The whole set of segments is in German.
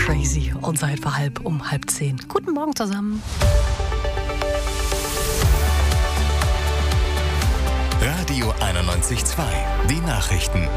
Crazy und seit um 9:30. Guten Morgen zusammen. Radio 91.2, die Nachrichten.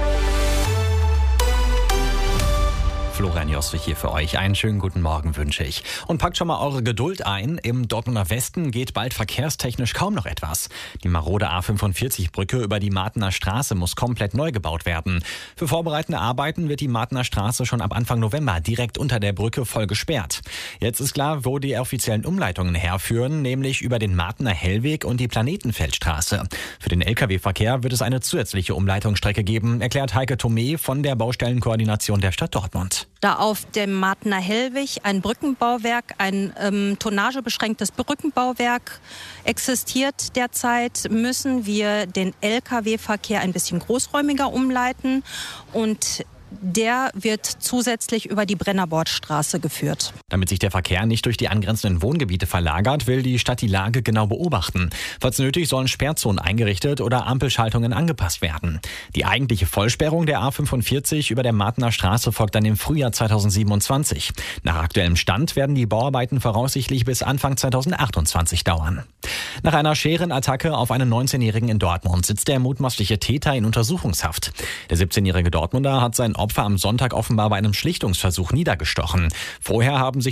Florian Joswig hier für euch. Einen schönen guten Morgen wünsche ich. Und packt schon mal eure Geduld ein. Im Dortmunder Westen geht bald verkehrstechnisch kaum noch etwas. Die marode A45-Brücke über die Martener Straße muss komplett neu gebaut werden. Für vorbereitende Arbeiten wird die Martener Straße schon ab Anfang November direkt unter der Brücke voll gesperrt. Jetzt ist klar, wo die offiziellen Umleitungen herführen, nämlich über den Martener Hellweg und die Planetenfeldstraße. Für den Lkw-Verkehr wird es eine zusätzliche Umleitungsstrecke geben, erklärt Heike Thome von der Baustellenkoordination der Stadt Dortmund. Da auf dem Martener Hellweg ein Brückenbauwerk, ein tonnagebeschränktes Brückenbauwerk existiert derzeit, müssen wir den Lkw-Verkehr ein bisschen großräumiger umleiten und der wird zusätzlich über die Brennerbordstraße geführt. Damit sich der Verkehr nicht durch die angrenzenden Wohngebiete verlagert, will die Stadt die Lage genau beobachten. Falls nötig, sollen Sperrzonen eingerichtet oder Ampelschaltungen angepasst werden. Die eigentliche Vollsperrung der A45 über der Martener Straße folgt dann im Frühjahr 2027. Nach aktuellem Stand werden die Bauarbeiten voraussichtlich bis Anfang 2028 dauern. Nach einer Scherenattacke auf einen 19-Jährigen in Dortmund sitzt der mutmaßliche Täter in Untersuchungshaft. Der 17-jährige Dortmunder hat sein Opfer am Sonntag offenbar bei einem Schlichtungsversuch niedergestochen. Vorher haben sich